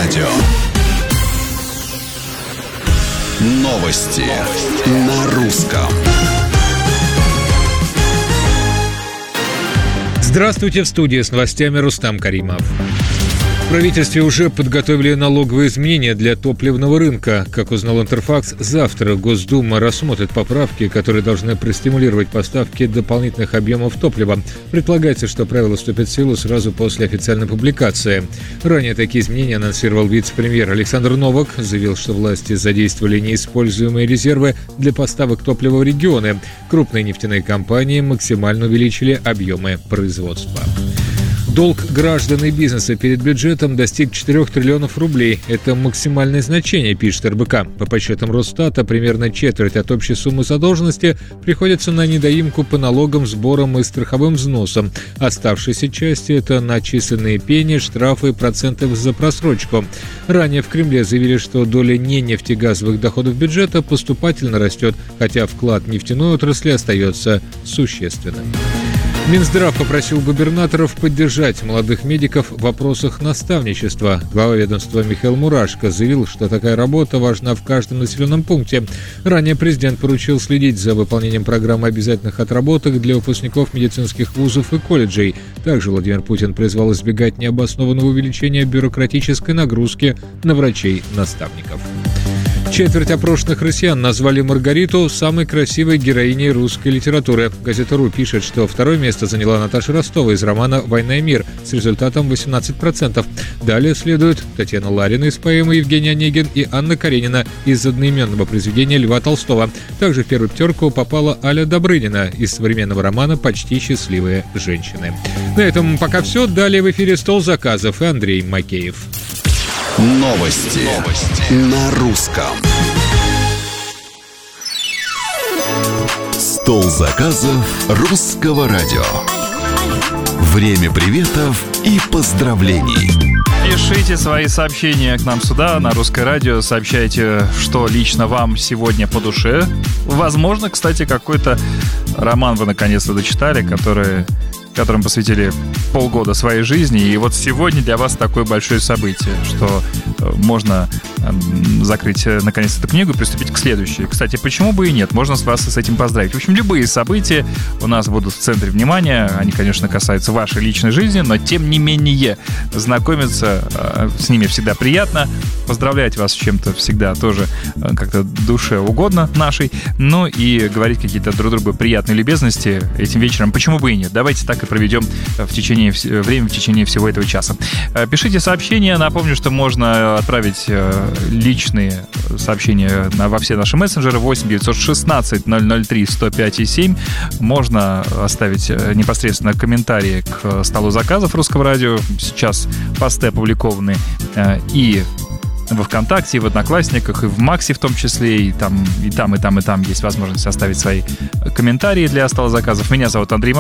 радио. Новости на русском. Здравствуйте, в студии с новостями Рустам Каримов. В правительстве уже подготовили налоговые изменения для топливного рынка. Как узнал Интерфакс, завтра Госдума рассмотрит поправки, которые должны простимулировать поставки дополнительных объемов топлива. Предполагается, что правила вступят в силу сразу после официальной публикации. Ранее такие изменения анонсировал вице-премьер Александр Новак. Заявил, что власти задействовали неиспользуемые резервы для поставок топлива в регионы. Крупные нефтяные компании максимально увеличили объемы производства. Долг граждан и бизнеса перед бюджетом достиг 4 триллионов рублей. Это максимальное значение, пишет РБК. По подсчетам Росстата, примерно четверть от общей суммы задолженности приходится на недоимку по налогам, сборам и страховым взносам. Оставшиеся части – это начисленные пени, штрафы и проценты за просрочку. Ранее в Кремле заявили, что доля нефтегазовых доходов бюджета поступательно растет, хотя вклад нефтяной отрасли остается существенным. Минздрав попросил губернаторов поддержать молодых медиков в вопросах наставничества. Глава ведомства Михаил Мурашко заявил, что такая работа важна в каждом населенном пункте. Ранее президент поручил следить за выполнением программы обязательных отработок для выпускников медицинских вузов и колледжей. Также Владимир Путин призвал избегать необоснованного увеличения бюрократической нагрузки на врачей-наставников. Четверть опрошенных россиян назвали Маргариту самой красивой героиней русской литературы. Газета «Ру» пишет, что второе место заняла Наташа Ростова из романа «Война и мир» с результатом 18%. Далее следуют Татьяна Ларина из поэмы «Евгений Онегин» и Анна Каренина из одноименного произведения Льва Толстого. Также в первую пятерку попала Аля Добрынина из современного романа «Почти счастливые женщины». На этом пока все. Далее в эфире «Стол заказов» и Андрей Макеев. Новости на русском. Стол заказов русского радио. Время приветов и поздравлений. Пишите свои сообщения к нам сюда, на Русское радио. Сообщайте, что лично вам сегодня по душе. Возможно, кстати, какой-то роман вы наконец-то дочитали, которым посвятили полгода своей жизни. И вот сегодня для вас такое большое событие, что можно закрыть наконец эту книгу и приступить к следующей. Кстати, почему бы и нет? Можно вас с этим поздравить. В общем, любые события у нас будут в центре внимания. Они, конечно, касаются вашей личной жизни, но тем не менее знакомиться с ними всегда приятно. Поздравлять вас с чем-то всегда тоже как-то душе угодно нашей. Ну и говорить какие-то друг другу приятные любезности этим вечером. Почему бы и нет? Давайте так и проведем в течение всего этого часа. Пишите сообщения. Напомню, что можно отправить личные сообщения во все наши мессенджеры 8 916 003 105 7. Можно оставить непосредственно комментарии к столу заказов Русского радио. Сейчас посты опубликованы и во ВКонтакте, и в Одноклассниках, и в Максе в том числе, и там есть возможность оставить свои комментарии для стола заказов. Меня зовут Андрей